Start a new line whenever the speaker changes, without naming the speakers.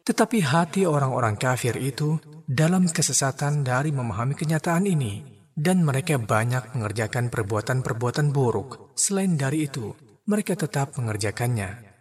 Tetapi hati orang-orang kafir itu dalam kesesatan dari memahami kenyataan ini, dan mereka banyak mengerjakan perbuatan-perbuatan buruk. Selain dari itu, mereka tetap mengerjakannya.